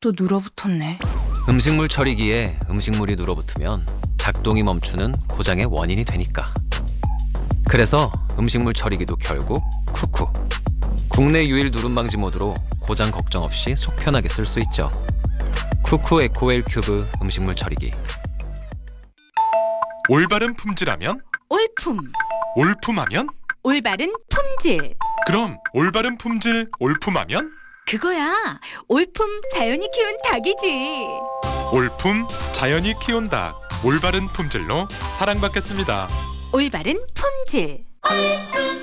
또 눌어붙었네. 음식물 처리기에 음식물이 눌어붙으면 작동이 멈추는 고장의 원인이 되니까. 그래서 음식물 처리기도 결국 쿠쿠. 국내 유일 누름방지 모드로 고장 걱정 없이 속 편하게 쓸 수 있죠. 쿠쿠 에코웰 큐브 음식물 처리기. 올바른 품질하면? 올품. 올품하면? 올바른 품질. 그럼 올바른 품질 올품하면? 그거야. 올품 자연이 키운 닭이지. 올품 자연이 키운 닭. 올바른 품질로 사랑받겠습니다. 올바른 품질.